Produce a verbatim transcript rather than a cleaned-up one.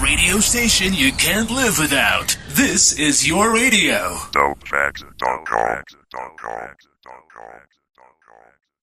radio station you can't live without. This is your radio. Dope facts dot com.